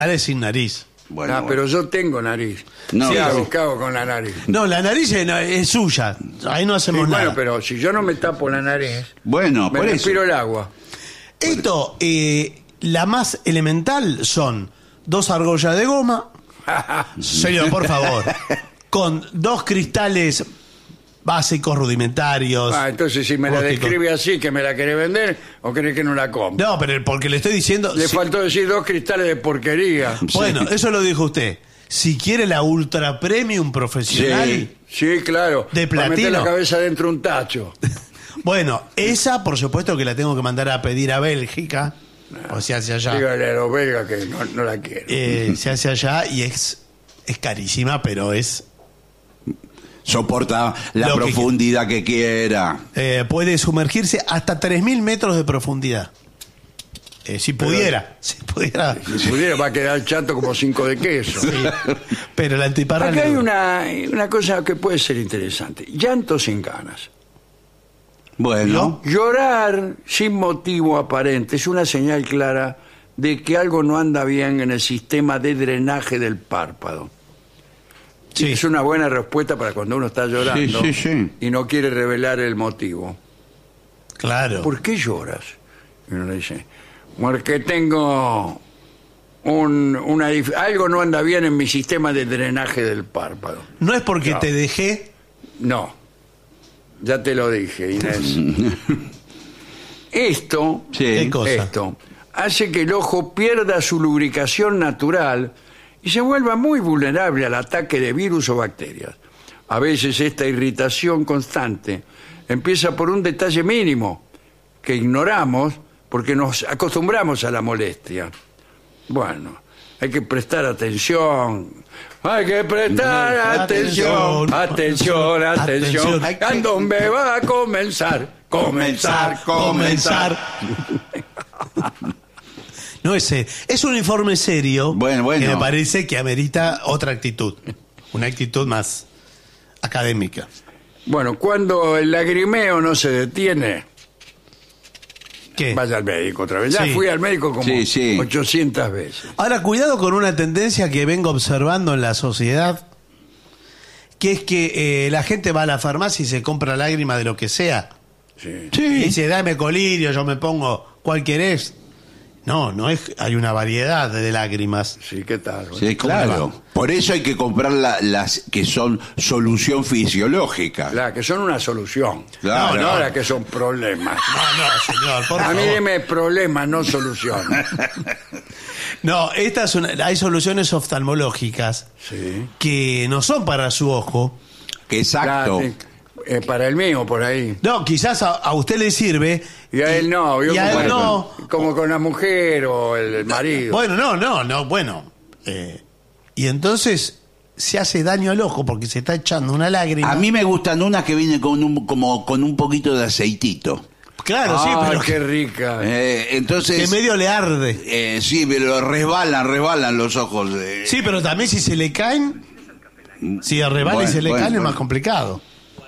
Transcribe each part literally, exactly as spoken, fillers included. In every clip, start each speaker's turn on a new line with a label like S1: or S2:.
S1: Nariz sin nariz.
S2: Bueno,
S3: Ah,
S2: bueno.
S3: pero yo tengo nariz.
S2: No,
S3: ¿Qué
S2: pero-
S3: hago? ¿Qué hago con la nariz?
S1: No, la nariz es, no, es suya. Ahí no
S3: Sí,
S1: hacemos
S3: bueno,
S1: nada.
S3: pero si yo no me tapo la nariz,
S2: Bueno,
S3: me
S2: por eso.
S3: respiro el agua.
S1: Esto, eh, la más elemental son dos argollas de goma. Señor, por favor. Con dos cristales básicos, rudimentarios.
S3: Ah, entonces si me la
S1: rústicos.
S3: describe así, que me la querés vender, o querés que no la compre.
S1: No, pero porque le estoy diciendo...
S3: Le
S1: si-
S3: faltó decir dos cristales de porquería.
S1: Bueno, eso lo dijo usted. Si quiere la ultra premium profesional...
S2: Sí.
S3: Sí, claro.
S1: De
S3: Para meter
S1: platino.
S3: la cabeza dentro de un tacho.
S1: Bueno, esa por supuesto que la tengo que mandar a pedir a Bélgica. O sea, hacia allá.
S3: Dígale a los belgas que no, no la quiero.
S1: Eh, se hace allá y es, es carísima, pero es...
S2: Soporta la
S1: Lo que
S2: profundidad que, quiera.
S1: eh, puede sumergirse hasta tres mil metros de profundidad. Eh, si pudiera, si pudiera.
S3: Si pudiera va a quedar chato como cinco de queso.
S1: Pero la antiparral...
S3: Acá hay una, una cosa que puede ser interesante. Llantos sin ganas.
S2: Bueno,
S3: Llorar sin motivo aparente es una señal clara de que algo no anda bien en el sistema de drenaje del párpado.
S1: Sí.
S3: Es una buena respuesta para cuando uno está llorando
S2: Sí, sí, sí.
S3: y no quiere revelar el motivo.
S1: Claro.
S3: ¿Por qué lloras? Y uno le dice, porque tengo un, una, dif- algo no anda bien en mi sistema de drenaje del párpado.
S1: No es porque
S3: No.
S1: te dejé...
S3: No, ya te lo dije, Inés. Esto,
S2: sí.
S1: ¿Qué cosa?
S3: esto hace que el ojo pierda su lubricación natural y se vuelva muy vulnerable al ataque de virus o bacterias. A veces esta irritación constante empieza por un detalle mínimo que ignoramos porque nos acostumbramos a la molestia. Bueno, hay que prestar atención. Hay que prestar atención, atención, atención.
S1: Atención.
S3: ¿A dónde va a comenzar? Comenzar, comenzar.
S1: No es ser- es un informe serio.
S2: Bueno, bueno.
S1: Que me parece que amerita otra actitud. Una actitud más académica.
S3: Bueno, cuando el lagrimeo no se detiene,
S1: ¿Qué?
S3: vaya al médico otra vez. Ya
S1: Sí.
S3: fui al médico como
S2: Sí, sí.
S3: ochocientas veces.
S1: Ahora, cuidado con una tendencia que vengo observando en la sociedad, que es que eh, la gente va a la farmacia y se compra lágrimas de lo que sea.
S3: Sí.
S1: Y dice, dame colirio, yo me pongo, ¿cuál querés? No, no es, hay una variedad de lágrimas.
S3: Sí, ¿qué tal?
S2: Sí,
S1: ¿Cómo le
S2: claro.
S1: va?
S2: Por eso hay que comprar la- las que son solución fisiológica.
S3: La que son una solución.
S2: Claro.
S3: No, no las que son problemas.
S1: No, no, señor, por
S3: A mí
S1: favor.
S3: dime problemas, no soluciones.
S1: No, esta es una- hay soluciones oftalmológicas
S3: Sí.
S1: que no son para su ojo.
S2: Exacto.
S3: La- eh, para el mío, por ahí.
S1: No, quizás a, a usted le sirve.
S3: Y a él no. ¿vio?
S1: Y a
S3: como,
S1: él no.
S3: como con la mujer o el marido.
S1: Bueno, no, no, no, bueno. eh, y entonces se hace daño al ojo porque se está echando una lágrima.
S2: A mí me gustan unas que vienen con un, como con un poquito de aceitito.
S1: Claro, sí,
S3: Ah,
S1: pero
S3: qué
S1: que,
S3: rica.
S2: Eh, entonces,
S1: que medio le arde.
S2: eh, sí, pero resbalan, resbalan los ojos. eh.
S1: Sí, pero también si se le caen, si resbala y
S2: Bueno,
S1: se le
S2: bueno,
S1: caen es
S2: bueno.
S1: más complicado.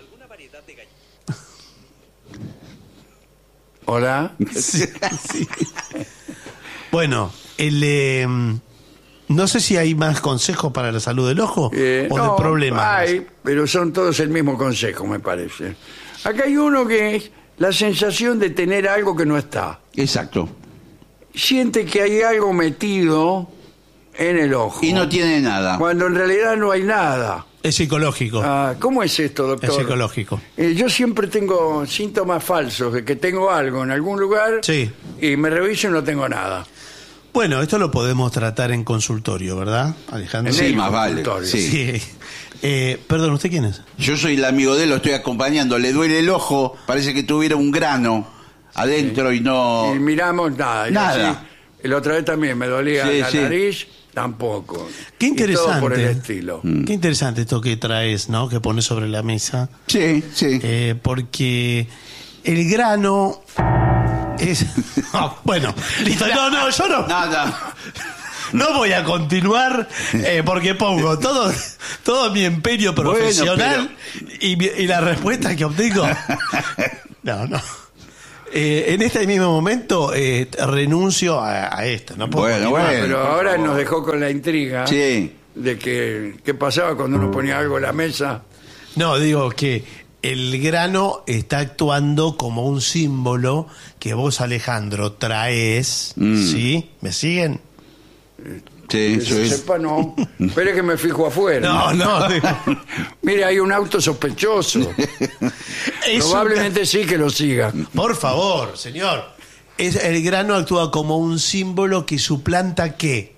S3: Hola.
S1: Sí, sí. Bueno, el, eh, no sé si hay más consejos para la salud del ojo
S3: Eh,
S1: o
S3: no,
S1: de problemas.
S3: hay, pero son todos el mismo consejo, me parece. Acá hay uno que es la sensación de tener algo que no está.
S2: Exacto.
S3: Siente que hay algo metido en el ojo.
S2: Y no tiene nada.
S3: Cuando en realidad no hay nada.
S1: Es psicológico.
S3: Ah, ¿cómo es esto, doctor?
S1: Es psicológico.
S3: Eh, yo siempre tengo síntomas falsos de que tengo algo en algún lugar
S1: Sí.
S3: y me reviso y no tengo nada.
S1: Bueno, esto lo podemos tratar en consultorio, ¿verdad, Alejandro?
S3: En
S2: Sí,
S3: el
S2: más vale.
S3: consultorio.
S2: Sí.
S1: Sí. Eh, perdón, ¿usted quién es?
S2: Yo soy el amigo de él, lo estoy acompañando. Le duele el ojo, parece que tuviera un grano adentro y no.
S3: Y miramos nada. y
S2: Nada.
S3: así, la otra vez también me dolía
S2: Sí,
S3: la
S2: sí.
S3: nariz, tampoco.
S1: Qué
S3: Y
S1: interesante.
S3: todo por el estilo.
S1: Qué interesante esto que traes, ¿no? Que pones sobre la mesa.
S2: Sí, sí.
S1: Eh, porque el grano es... Ah, bueno, listo. No, no, yo no.
S2: Nada.
S1: No voy a continuar eh, porque pongo todo, todo mi empeño
S2: Bueno,
S1: profesional y, mi- y la respuesta que obtengo. No, no. eh, en este mismo momento eh, renuncio a, a esto. No puedo
S2: Bueno,
S1: continuar.
S2: bueno.
S3: Pero
S2: por
S3: ahora
S2: favor.
S3: nos dejó con la intriga
S2: Sí.
S3: de que qué pasaba cuando uno ponía algo en la mesa.
S1: No, digo que el grano está actuando como un símbolo que vos, Alejandro, traes.
S2: Mm.
S1: ¿Sí? ¿Me siguen?
S2: Sí,
S3: Que
S2: eso
S3: yo
S2: es.
S3: sepa, no. Espere que me fijo afuera.
S1: No, no. digo,
S3: Mire, hay un auto sospechoso.
S1: es
S3: Probablemente sí que lo siga.
S1: un- Por favor, señor. Es, el grano actúa como un símbolo que suplanta que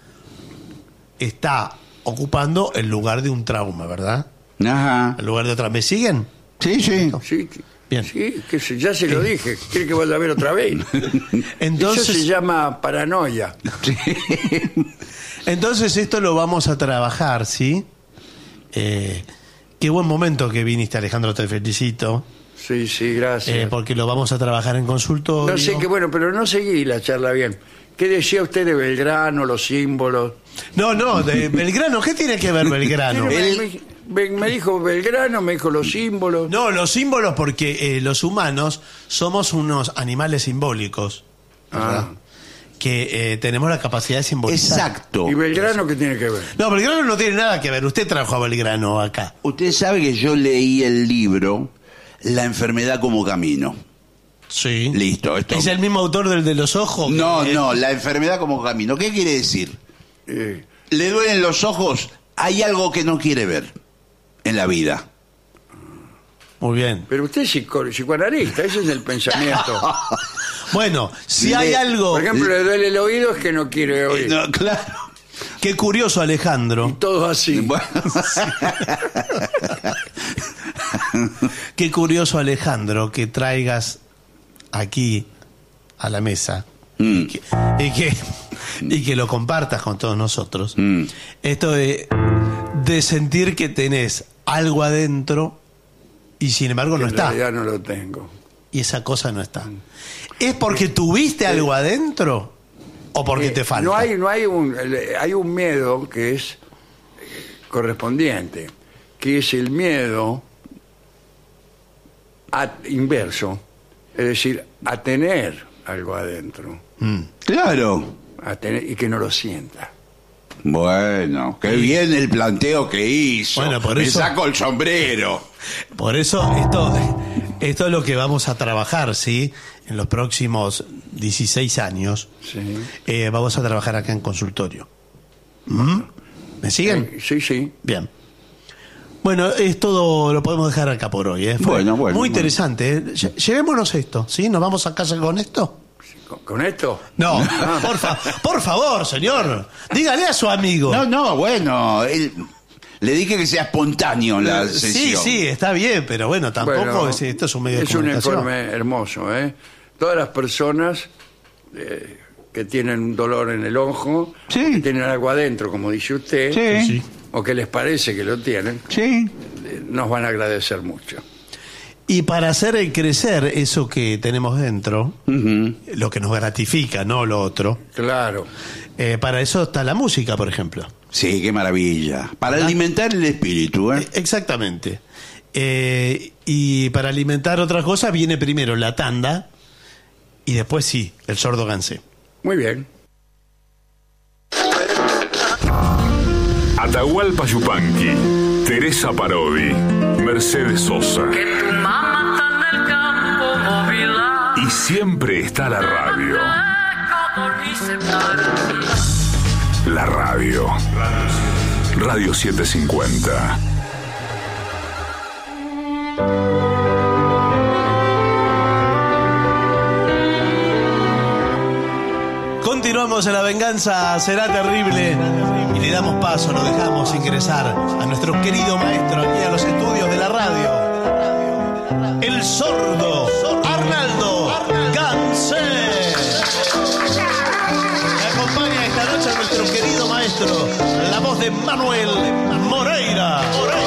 S1: está ocupando el lugar de un trauma, ¿verdad?
S2: Ajá.
S1: El lugar de otra. ¿Me siguen?
S2: Sí, sí.
S3: Sí,
S1: Bien.
S3: sí, que se- ya se lo dije. ¿Quiere que vaya a ver otra vez?
S1: Entonces,
S3: Eso se llama paranoia.
S1: entonces esto lo vamos a trabajar, ¿sí? Eh, qué buen momento que viniste, Alejandro, te felicito.
S3: Sí, sí, gracias.
S1: eh, porque lo vamos a trabajar en consultorio.
S3: No sé qué, bueno, pero no seguí la charla bien. ¿Qué decía usted de Belgrano, los símbolos?
S1: No, no, de Belgrano, ¿qué tiene que ver Belgrano?
S3: Me-
S2: El-
S3: me, me dijo Belgrano, me dijo los símbolos.
S1: No, los símbolos porque eh, los humanos somos unos animales simbólicos, ¿verdad?
S3: Ah.
S1: Que eh, tenemos la capacidad de simbolizar.
S2: Exacto.
S3: ¿Y Belgrano qué tiene que ver?
S1: No, Belgrano no tiene nada que ver. Usted trajo a Belgrano acá.
S2: Usted sabe que yo leí el libro La enfermedad como camino.
S1: Sí.
S2: Listo, esto.
S1: ¿Es el mismo autor del de los ojos?
S2: No,
S1: Eh,
S2: no, la enfermedad como camino. ¿Qué quiere decir?
S3: Eh,
S2: Le duelen los ojos, hay algo que no quiere ver en la vida.
S1: Muy bien.
S3: pero usted es psico- psicoanalista, ese es el pensamiento.
S1: Bueno, si
S2: Le-
S1: hay algo...
S3: Por ejemplo, le duele el oído es que no quiere
S2: Eh,
S3: oír.
S2: no, claro.
S1: Qué curioso, Alejandro.
S3: Todo así.
S2: Bueno,
S1: Qué curioso, Alejandro, que traigas aquí a la mesa
S2: Mm.
S1: y, que, y, que, y que lo compartas con todos nosotros.
S2: Mm.
S1: Esto de, de sentir que tenés algo adentro y sin embargo no
S3: en
S1: está.
S3: realidad no lo tengo.
S1: Y esa cosa no está. ¿Es porque tuviste algo adentro o porque
S3: Eh,
S1: te falta?
S3: No hay, no hay un, el- hay un miedo que es eh, correspondiente, que es el miedo a- inverso, es decir, a tener algo adentro,
S1: Mm.
S2: claro.
S3: a tener y que no lo sienta.
S2: Bueno, qué bien el planteo que hizo.
S1: Bueno, por
S2: Me
S1: eso-
S2: saco el sombrero.
S1: Por eso esto, esto es lo que vamos a trabajar, ¿sí? En los próximos dieciséis años.
S3: Sí,
S1: Eh, vamos a trabajar acá en consultorio. ¿Mm? ¿Me siguen?
S3: Eh, sí, sí.
S1: Bien. Bueno, es todo, lo podemos dejar acá por hoy. ¿eh? Fue
S2: Bueno, bueno,
S1: muy
S2: bueno.
S1: interesante. ¿eh? Lle- Llevémonos esto, ¿sí? ¿Nos vamos a casa con esto?
S3: ¿Con, con esto?
S1: No, por, fa- por favor, señor. Dígale a su amigo.
S2: No, no, bueno. él- le dije que sea espontáneo la
S1: Eh, sí,
S2: sesión.
S1: sí, está bien, pero bueno, tampoco
S3: Bueno,
S1: es, esto es un medio de
S3: es un
S1: comunicación.
S3: informe hermoso, ¿eh? Todas las personas eh, que tienen un dolor en el ojo,
S2: Sí.
S3: que tienen algo adentro, como dice usted,
S2: Sí.
S1: Sí.
S3: o que les parece que lo tienen,
S2: Sí.
S3: eh, nos van a agradecer mucho.
S1: Y para hacer crecer eso que tenemos dentro,
S2: Ujú.
S1: lo que nos gratifica, no lo otro,
S3: Claro.
S1: eh, para eso está la música, por ejemplo.
S2: Sí, qué maravilla. Para alimentar el espíritu, ¿eh?
S1: Eh, Exactamente. Eh, y para alimentar otra cosa viene primero la tanda y después sí, el sordo gansé.
S3: Muy bien.
S4: Atahualpa Yupanqui, Teresa Parodi, Mercedes Sosa.
S5: Que tu mamá está en el campo móvil.
S4: Y siempre está la radio. La radio. Radio setecientos cincuenta.
S1: Continuamos en La Venganza Será Terrible y le damos paso, lo dejamos ingresar a nuestro querido maestro aquí a los estudios de la radio, el sordo Arnaldo Gansé. Me acompaña esta noche nuestro querido maestro, la voz de Manuel Moreira.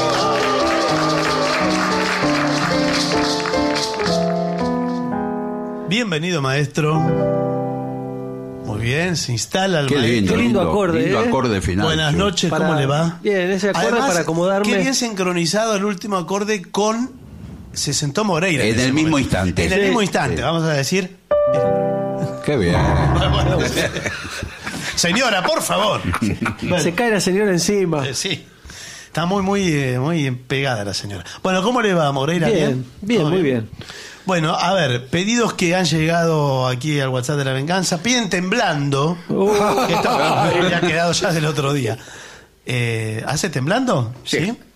S1: Bienvenido, maestro. Muy bien, se instala el
S2: Qué
S1: maestro.
S2: lindo,
S6: Qué lindo acorde,
S2: lindo
S6: ¿eh?
S2: acorde final.
S1: Buenas
S2: sí.
S1: noches, ¿cómo
S6: Para-
S1: le va?
S6: Bien, ese acorde para acomodarme.
S1: Qué bien sincronizado el último acorde con se sentó Moreira.
S2: En
S1: ese
S2: el mismo
S1: momento.
S2: instante.
S1: En el
S6: Sí,
S1: mismo instante,
S6: sí.
S1: vamos a decir.
S6: Qué bien.
S1: Bueno, señora, por favor. Bueno,
S6: Se cae la señora encima.
S1: eh, sí. Está muy, muy, eh, muy pegada la señora. Bueno, ¿cómo le va, Moreira?
S6: Bien, bien,
S1: ¿Todo
S6: muy bien.
S1: Bueno, a ver, pedidos que han llegado aquí al WhatsApp de la venganza. Piden temblando.
S6: Uh.
S1: Que esto me había quedado ya del otro día. Eh, ¿Hace temblando?
S3: Sí.